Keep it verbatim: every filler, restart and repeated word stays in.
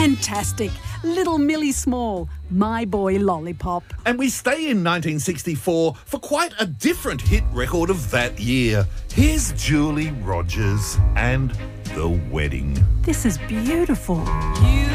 Fantastic. Little Millie Small, My Boy Lollipop. And we stay in nineteen sixty-four for quite a different hit record of that year. Here's Julie Rogers and The Wedding. This is beautiful. You